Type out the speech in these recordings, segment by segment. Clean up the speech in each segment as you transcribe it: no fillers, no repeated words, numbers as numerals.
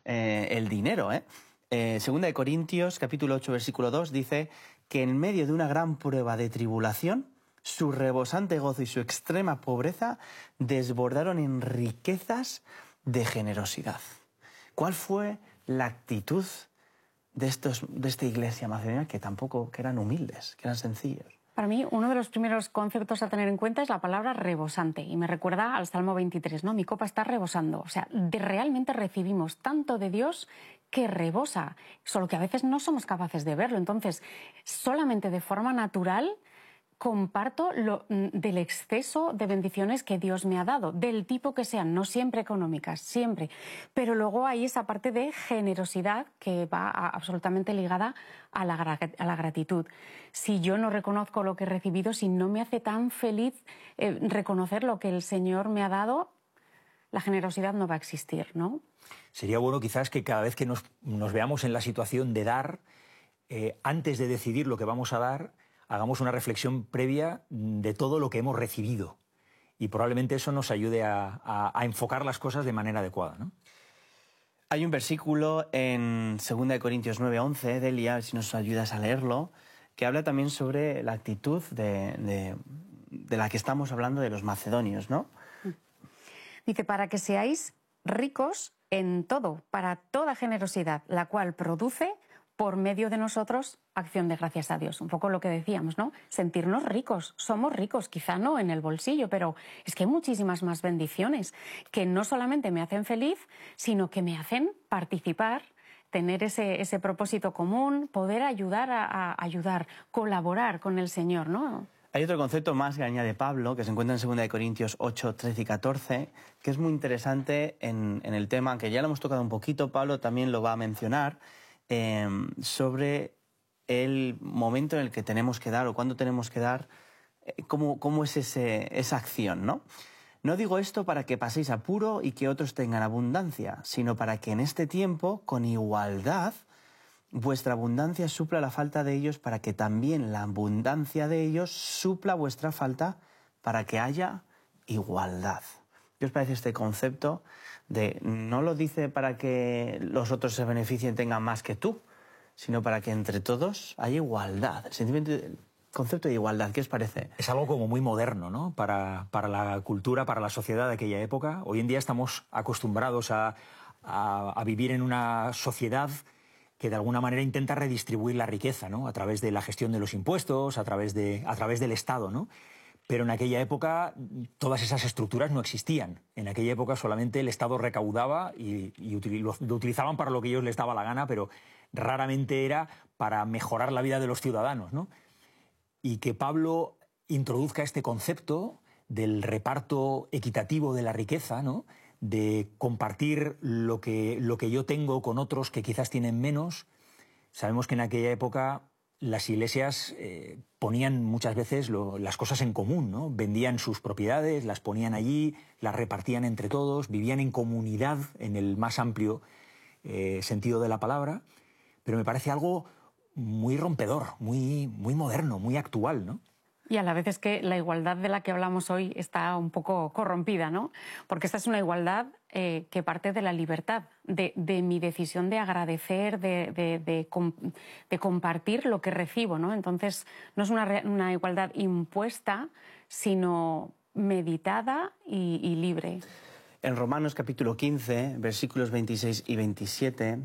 el dinero, ¿eh? Segunda de Corintios, capítulo 8, versículo 2, dice que en medio de una gran prueba de tribulación, su rebosante gozo y su extrema pobreza desbordaron en riquezas de generosidad. ¿Cuál fue la actitud de esta iglesia macedónica que eran humildes, que eran sencillos? Para mí, uno de los primeros conceptos a tener en cuenta es la palabra rebosante. Y me recuerda al Salmo 23, ¿no? Mi copa está rebosando. O sea, realmente recibimos tanto de Dios que rebosa. Solo que a veces no somos capaces de verlo. Entonces, solamente de forma natural comparto del exceso de bendiciones que Dios me ha dado, del tipo que sean, no siempre económicas, siempre. Pero luego hay esa parte de generosidad que va absolutamente ligada a la gratitud. Si yo no reconozco lo que he recibido, si no me hace tan feliz reconocer lo que el Señor me ha dado, la generosidad no va a existir, ¿no? Sería bueno quizás que cada vez que nos veamos en la situación de dar, antes de decidir lo que vamos a dar, hagamos una reflexión previa de todo lo que hemos recibido. Y probablemente eso nos ayude a enfocar las cosas de manera adecuada, ¿no? Hay un versículo en 2 de Corintios 9:11, Delia, si nos ayudas a leerlo, que habla también sobre la actitud de la que estamos hablando de los macedonios, ¿no? Dice, para que seáis ricos en todo, para toda generosidad, la cual produce por medio de nosotros acción de gracias a Dios. Un poco lo que decíamos, ¿no? Sentirnos ricos. Somos ricos, quizá no en el bolsillo, pero es que hay muchísimas más bendiciones que no solamente me hacen feliz, sino que me hacen participar, tener ese propósito común, poder ayudar a ayudar, colaborar con el Señor, ¿no? Hay otro concepto más que añade Pablo, que se encuentra en 2 de Corintios 8, 13 y 14, que es muy interesante en el tema, que ya lo hemos tocado un poquito, Pablo también lo va a mencionar, sobre el momento en el que tenemos que dar o cuándo tenemos que dar, cómo es esa acción, ¿no? No digo esto para que paséis apuro y que otros tengan abundancia, sino para que en este tiempo, con igualdad, vuestra abundancia supla la falta de ellos, para que también la abundancia de ellos supla vuestra falta, para que haya igualdad. ¿Qué os parece este concepto de no lo dice para que los otros se beneficien, tengan más que tú, sino para que entre todos haya igualdad? El concepto de igualdad, ¿qué os parece? Es algo como muy moderno, ¿no? Para la cultura, para la sociedad de aquella época. Hoy en día estamos acostumbrados a vivir en una sociedad que de alguna manera intenta redistribuir la riqueza, ¿no? A través de la gestión de los impuestos, a través del Estado, ¿no? Pero en aquella época todas esas estructuras no existían. En aquella época solamente el Estado recaudaba y lo utilizaban para lo que ellos les daba la gana, pero raramente era para mejorar la vida de los ciudadanos, ¿no? Y que Pablo introduzca este concepto del reparto equitativo de la riqueza, ¿no? De compartir lo que yo tengo con otros que quizás tienen menos. Sabemos que en aquella época las iglesias ponían muchas veces las cosas en común, ¿no? Vendían sus propiedades, las ponían allí, las repartían entre todos, vivían en comunidad en el más amplio sentido de la palabra, pero me parece algo muy rompedor, muy moderno, muy actual, ¿no? Y a la vez es que la igualdad de la que hablamos hoy está un poco corrompida, ¿no? Porque esta es una igualdad que parte de la libertad, de mi decisión de agradecer, de compartir lo que recibo, ¿no? Entonces, no es una igualdad impuesta, sino meditada y libre. En Romanos capítulo 15, versículos 26 y 27...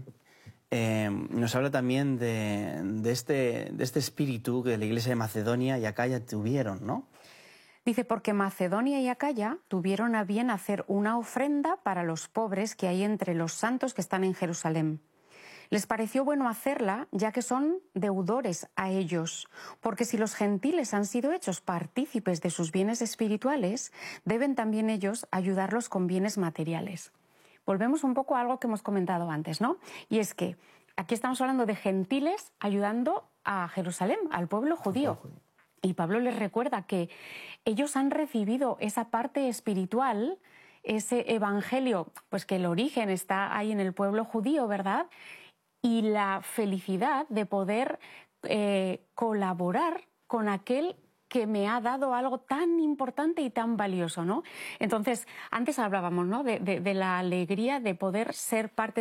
nos habla también de este espíritu que la iglesia de Macedonia y Acaya tuvieron, ¿no? Dice, porque Macedonia y Acaya tuvieron a bien hacer una ofrenda para los pobres que hay entre los santos que están en Jerusalén. Les pareció bueno hacerla, ya que son deudores a ellos, porque si los gentiles han sido hechos partícipes de sus bienes espirituales, deben también ellos ayudarlos con bienes materiales. Volvemos un poco a algo que hemos comentado antes, ¿no? Y es que aquí estamos hablando de gentiles ayudando a Jerusalén, al pueblo judío. Y Pablo les recuerda que ellos han recibido esa parte espiritual, ese evangelio, pues que el origen está ahí en el pueblo judío, ¿verdad? Y la felicidad de poder colaborar con aquel que me ha dado algo tan importante y tan valioso, ¿no? Entonces, antes hablábamos, ¿no? de la alegría de poder ser parte